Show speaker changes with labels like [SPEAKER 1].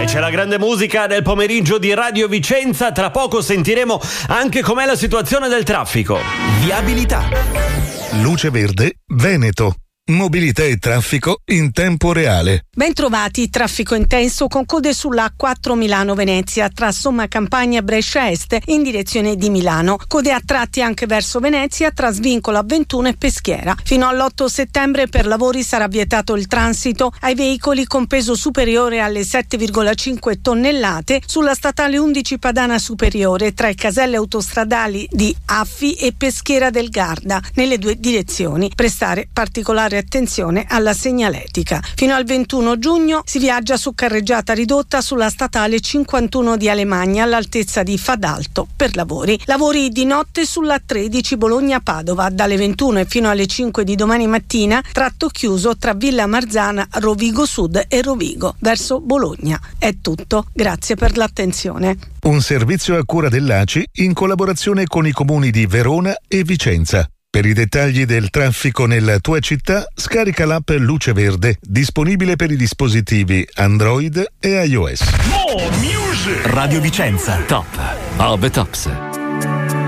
[SPEAKER 1] c'è la grande musica del pomeriggio di Radio Vicenza. Tra poco sentiremo anche com'è la situazione del traffico. Viabilità.
[SPEAKER 2] Luce Verde, Veneto. Mobilità e traffico in tempo reale.
[SPEAKER 3] Bentrovati, traffico intenso con code sulla A4 Milano-Venezia tra Somma Campagna e Brescia Est in direzione di Milano. Code a tratti anche verso Venezia tra Svincolo A21 e Peschiera. Fino all'8 settembre per lavori sarà vietato il transito ai veicoli con peso superiore alle 7,5 tonnellate sulla statale 11 Padana Superiore tra i caselli autostradali di Affi e Peschiera del Garda nelle due direzioni. Prestare particolare attenzione alla segnaletica. Fino al 21 giugno si viaggia su carreggiata ridotta sulla statale 51 di Alemagna all'altezza di Fadalto per lavori. Lavori di notte sulla 13 Bologna-Padova dalle 21 e fino alle 5 di domani mattina, tratto chiuso tra Villa Marzana, Rovigo Sud e Rovigo verso Bologna. È tutto, grazie per l'attenzione.
[SPEAKER 2] Un servizio a cura dell'ACI in collaborazione con i comuni di Verona e Vicenza. Per i dettagli del traffico nella tua città, scarica l'app Luce Verde, disponibile per i dispositivi Android e iOS.
[SPEAKER 1] Radio Vicenza, top of the tops.